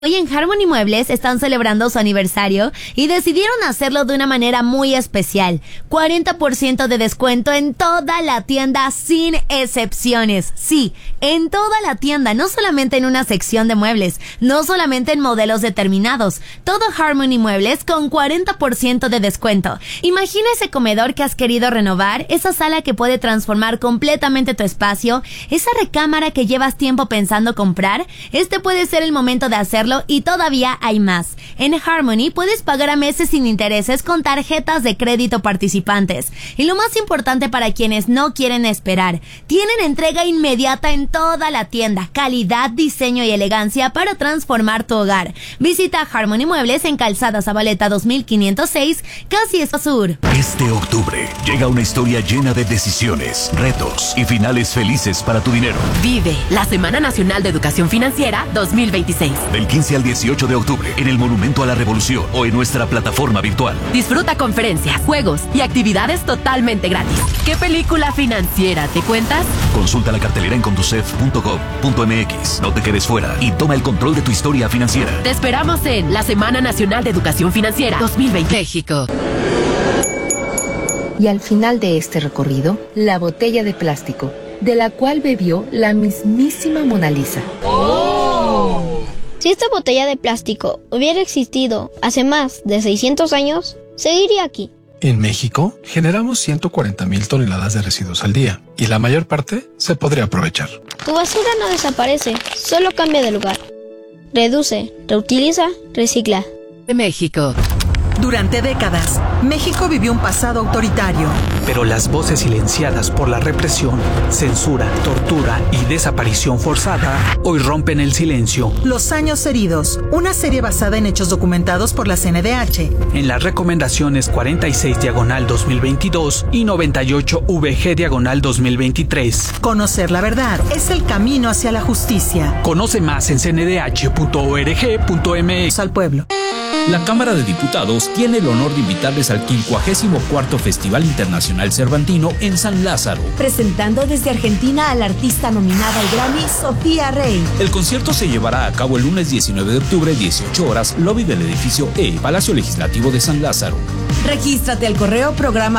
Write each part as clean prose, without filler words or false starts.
Hoy en Harmony Muebles están celebrando su aniversario y decidieron hacerlo de una manera muy especial. 40% de descuento en toda la tienda sin excepciones. Sí, en toda la tienda, no solamente en una sección de muebles, no solamente en modelos determinados. Todo Harmony Muebles con 40% de descuento. Imagina ese comedor que has querido renovar, esa sala que puede transformar completamente tu espacio, esa recámara que llevas tiempo pensando comprar. Este puede ser el momento de hacerlo. Y todavía hay más. En Harmony puedes pagar a meses sin intereses con tarjetas de crédito participantes. Y lo más importante para quienes no quieren esperar, tienen entrega inmediata en toda la tienda. Calidad, diseño y elegancia para transformar tu hogar. Visita Harmony Muebles en Calzada Zabaleta 2506, Casi Sur. Este octubre llega una historia llena de decisiones, retos y finales felices para tu dinero. Vive la Semana Nacional de Educación Financiera 2026. Del 15 al 18 de octubre en el Monumento a la Revolución o en nuestra plataforma virtual. Disfruta conferencias, juegos y actividades totalmente gratis. ¿Qué película financiera te cuentas? Consulta la cartelera en conducef.gov.mx. No te quedes fuera y toma el control de tu historia financiera. Te esperamos en la Semana Nacional de Educación Financiera 2020. México. Y al final de este recorrido, la botella de plástico, de la cual bebió la mismísima Mona Lisa. Si esta botella de plástico hubiera existido hace más de 600 años, seguiría aquí. En México, generamos 140,000 toneladas de residuos al día, y la mayor parte se podría aprovechar. Tu basura no desaparece, solo cambia de lugar. Reduce, reutiliza, recicla. De México. Durante décadas, México vivió un pasado autoritario. Pero las voces silenciadas por la represión, censura, tortura y desaparición forzada hoy rompen el silencio. Los años heridos, una serie basada en hechos documentados por la CNDH. En las recomendaciones 46/2022 y 98/VG/2023. Conocer la verdad es el camino hacia la justicia. Conoce más en cndh.org.mx. Al pueblo. La Cámara de Diputados tiene el honor de invitarles al 54º Festival Internacional Cervantino en San Lázaro. Presentando desde Argentina a la artista nominada al Grammy, Sofía Rey. El concierto se llevará a cabo el lunes 19 de octubre, 18 horas, lobby del edificio E, Palacio Legislativo de San Lázaro. Regístrate al correo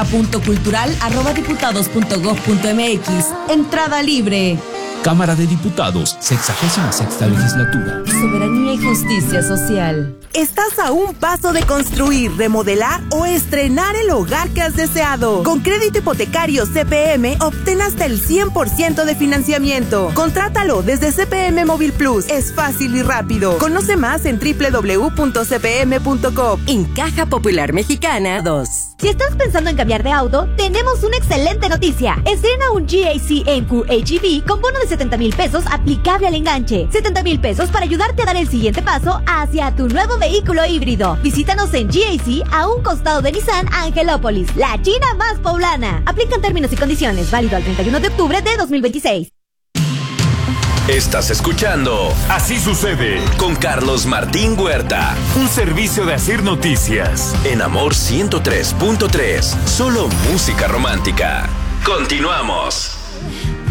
programa.cultural@diputados.gov.mx. Entrada libre. Cámara de Diputados, 66ª Legislatura. Soberanía y justicia social. Estás a un paso de construir, remodelar o estrenar el hogar que has deseado. Con crédito hipotecario CPM, obtén hasta el 100% de financiamiento. Contrátalo desde CPM Móvil Plus. Es fácil y rápido. Conoce más en www.cpm.com. En Caja Popular Mexicana 2. Si estás pensando en cambiar de auto, tenemos una excelente noticia. Estrena un GAC AMQ HEV con bono de 70,000 pesos aplicable al enganche. 70,000 pesos para ayudarte a dar el siguiente paso hacia tu nuevo vehículo híbrido. Visítanos en GAC a un costado de Nissan Angelópolis, la China más poblana. Aplican términos y condiciones. Válido al 31 de octubre de 2026. Estás escuchando Así Sucede con Carlos Martín Huerta, un servicio de Asir Noticias en Amor 103.3, solo música romántica. Continuamos.